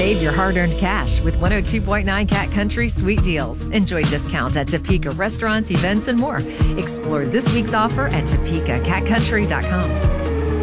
Save your hard-earned cash with 102.9 Cat Country Sweet Deals. Enjoy discounts at Topeka restaurants, events, and more. Explore this week's offer at topekacatcountry.com.